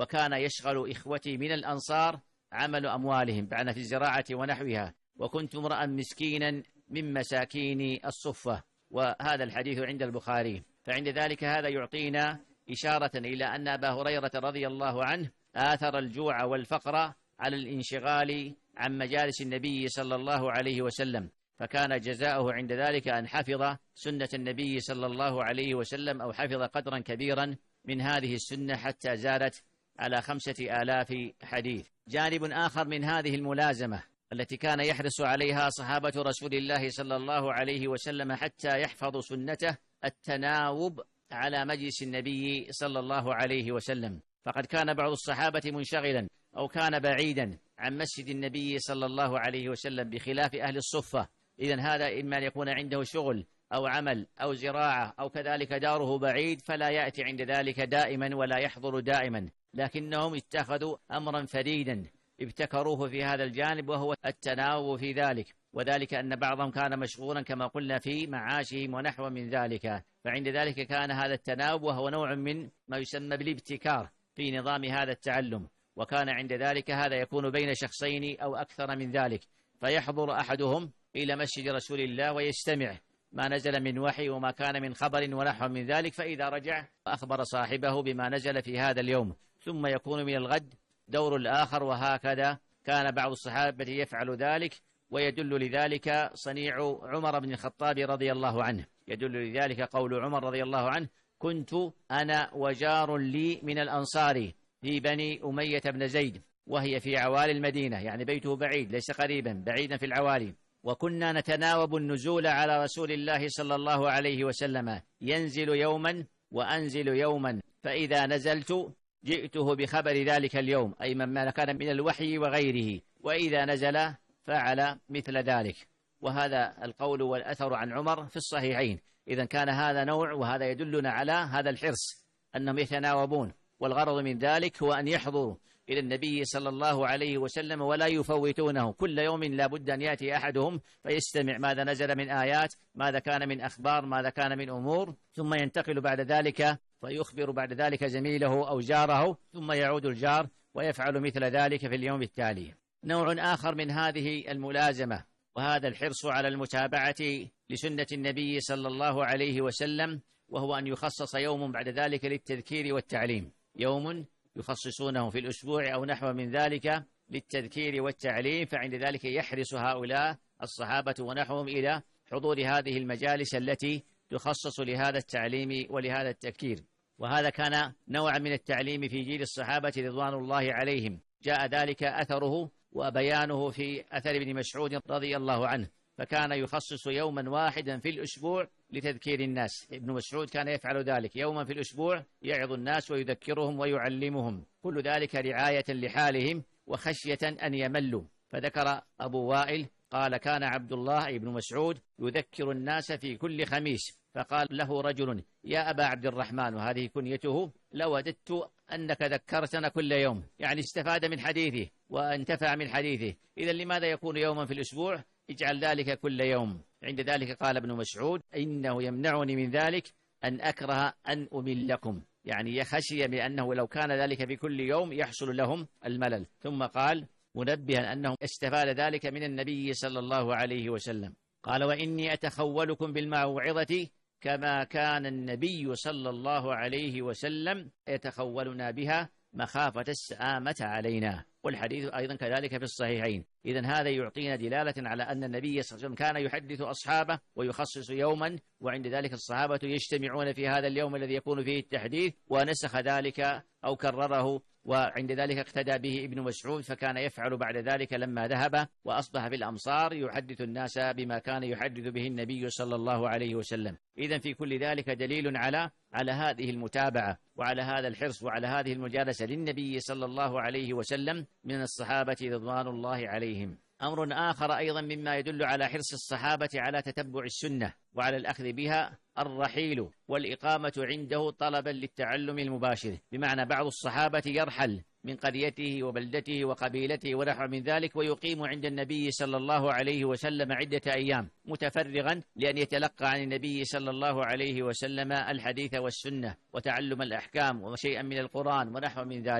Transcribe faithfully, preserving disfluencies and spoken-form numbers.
وكان يشغل إخوتي من الأنصار عمل أموالهم بعد في الزراعة ونحوها، وكنت امرأ مسكينا من مساكين الصفة. وهذا الحديث عند البخاري. فعند ذلك هذا يعطينا إشارة إلى أن أبا هريرة رضي الله عنه آثر الجوع والفقر على الانشغال عن مجالس النبي صلى الله عليه وسلم، فكان جزاؤه عند ذلك أن حفظ سنة النبي صلى الله عليه وسلم، أو حفظ قدرا كبيرا من هذه السنة حتى زادت على خمسة آلاف حديث. جانب آخر من هذه الملازمة التي كان يحرص عليها صحابة رسول الله صلى الله عليه وسلم حتى يحفظوا سنته، التناوب على مجلس النبي صلى الله عليه وسلم. فقد كان بعض الصحابة منشغلا أو كان بعيدا عن مسجد النبي صلى الله عليه وسلم بخلاف أهل الصفة. إذن هذا إما أن يكون عنده شغل أو عمل أو زراعة أو كذلك داره بعيد، فلا يأتي عند ذلك دائما ولا يحضر دائما، لكنهم اتخذوا أمرا فريدا ابتكروه في هذا الجانب، وهو التناوب في ذلك، وذلك أن بعضهم كان مشغولا كما قلنا في معاشهم ونحو من ذلك. فعند ذلك كان هذا التناوب وهو نوع من ما يسمى بالابتكار في نظام هذا التعلم، وكان عند ذلك هذا يكون بين شخصين أو أكثر من ذلك، فيحضر أحدهم إلى مسجد رسول الله ويستمع ما نزل من وحي وما كان من خبر ونحو من ذلك، فإذا رجع أخبر صاحبه بما نزل في هذا اليوم، ثم يكون من الغد دور الآخر، وهكذا كان بعض الصحابة يفعل ذلك. ويدل لذلك صنيع عمر بن الخطاب رضي الله عنه، يدل لذلك قول عمر رضي الله عنه: كنت أنا وجار لي من الأنصار في بني أمية بن زيد، وهي في عوالي المدينة، يعني بيته بعيد ليس قريبا، بعيدا في العوالي، وكنا نتناوب النزول على رسول الله صلى الله عليه وسلم، ينزل يوما وأنزل يوما، فإذا نزلت جئته بخبر ذلك اليوم، أي مما كان من الوحي وغيره، وإذا نزل فعل مثل ذلك. وهذا القول والأثر عن عمر في الصحيحين. إذن كان هذا نوع، وهذا يدلنا على هذا الحرص أنهم يتناوبون، والغرض من ذلك هو أن يحضروا إلى النبي صلى الله عليه وسلم ولا يفوتونه. كل يوم لا بد أن يأتي أحدهم فيستمع ماذا نزل من آيات، ماذا كان من أخبار، ماذا كان من أمور، ثم ينتقل بعد ذلك فيخبر بعد ذلك زميله أو جاره، ثم يعود الجار ويفعل مثل ذلك في اليوم التالي. نوع آخر من هذه الملازمة وهذا الحرص على المتابعة لسنة النبي صلى الله عليه وسلم، وهو أن يخصص يوم بعد ذلك للتذكير والتعليم، يوم يخصصونه في الأسبوع أو نحو من ذلك للتذكير والتعليم. فعند ذلك يحرص هؤلاء الصحابة ونحوهم إلى حضور هذه المجالس التي تخصص لهذا التعليم ولهذا التذكير. وهذا كان نوعا من التعليم في جيل الصحابة رضوان الله عليهم، جاء ذلك أثره وبيانه في أثر ابن مسعود رضي الله عنه، فكان يخصص يوما واحدا في الأسبوع لتذكير الناس. ابن مسعود كان يفعل ذلك، يوما في الأسبوع يعظ الناس ويذكرهم ويعلمهم، كل ذلك رعاية لحالهم وخشية أن يملوا. فذكر أبو وائل قال: كان عبد الله بن مسعود يذكر الناس في كل خميس، فقال له رجل: يا أبا عبد الرحمن، وهذه كنيته، لوددت أنك ذكرتنا كل يوم، يعني استفاد من حديثه وانتفع من حديثه، إذا لماذا يكون يوما في الأسبوع؟ اجعل ذلك كل يوم. عند ذلك قال ابن مسعود: إنه يمنعني من ذلك أن أكره أن أملكم، يعني يخشي بأنه لو كان ذلك في كل يوم يحصل لهم الملل. ثم قال منبها أنه استفاد ذلك من النبي صلى الله عليه وسلم، قال: وإني أتخولكم بالموعظة كما كان النبي صلى الله عليه وسلم يتخولنا بها مخافة السآمة علينا. والحديث أيضا كذلك في الصحيحين. إذن هذا يعطينا دلالة على أن النبي صلى الله عليه وسلم كان يحدث أصحابه ويخصص يوما، وعند ذلك الصحابة يجتمعون في هذا اليوم الذي يكون فيه التحديث، ونسخ ذلك أو كرره، وعند ذلك اقتدى به ابن مسعود، فكان يفعل بعد ذلك لما ذهب وأصبح في الأمصار يحدث الناس بما كان يحدث به النبي صلى الله عليه وسلم. إذن في كل ذلك دليل على على هذه المتابعة وعلى هذا الحرص وعلى هذه المجالسة للنبي صلى الله عليه وسلم من الصحابة رضوان الله عليهم. أمر آخر أيضا مما يدل على حرص الصحابة على تتبع السنة وعلى الأخذ بها الرحيل والإقامة عنده طلبا للتعلم المباشر، بمعنى بعض الصحابة يرحل من قريته وبلدته وقبيلته ونحو من ذلك ويقيم عند النبي صلى الله عليه وسلم عدة أيام متفرغا لأن يتلقى عن النبي صلى الله عليه وسلم الحديث والسنة وتعلم الأحكام وشيئا من القرآن ونحو من ذلك.